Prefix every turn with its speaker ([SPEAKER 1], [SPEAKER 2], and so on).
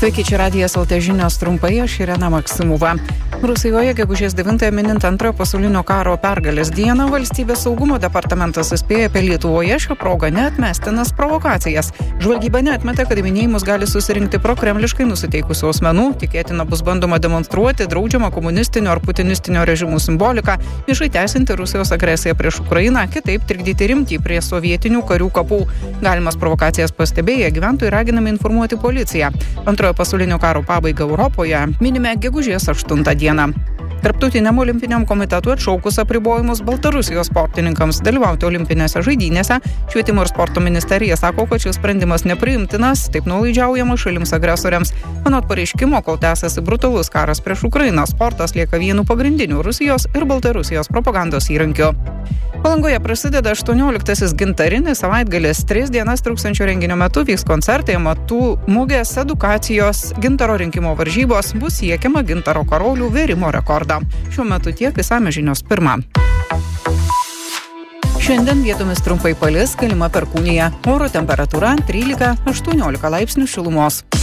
[SPEAKER 1] Sveiki, čia Radijas LT žinios trumpai, aš Irena Maksimova. Rusijoje gegužės 9 minint antrojo pasaulinio karo pergalės dieną valstybės saugumo departamentas įspėja apie Lietuvoje šią progą neatmestinas provokacijas. Žvalgyba neatmeta, kad į minėjimus gali susirinkti prokremliškai nusiteikusių asmenų, tikėtina bus bandoma demonstruoti draudžiamą komunistinio ar putinistinio režimų simboliką, viešai tęsinti Rusijos agresiją prieš Ukrainą, kitaip trikdyti rimtį prie sovietinių karių kapų. Galimas provokacijas pastebėję gyventojai raginami informuoti policiją. Antrojo pasaulinio karo pabaigą Europoje minime gegužės 8 dieną. Tarptautiniam olimpiniam komitetui atšaukus apribojimus Baltarusijos sportininkams dalyvauti olimpinėse žaidynėse, švietimo ir sporto ministerija sako, kad šis sprendimas nepriimtinas, taip nuolaidžiaujama šalims agresoriams. Anot pareiškimo, kol tęsiasi brutalus karas prieš Ukrainą, sportas lieka vienu pagrindiniu Rusijos ir Baltarusijos propagandos įrankiu. Palangoje prasideda 18-asis gintarinis savaitgalis. 3 dienas truksiančio renginio metu vyks koncertai, amatų mugės, edukacijos, gintaro rinkimo varžybos, bus siekiama gintaro karolių vėrimo rekordą. Šiuo metu tiek, išsamios žinios pirma. Šiandien vietomis trumpai palis, galima perkūnija. Oro temperatūra 13-18 laipsnių šilumos.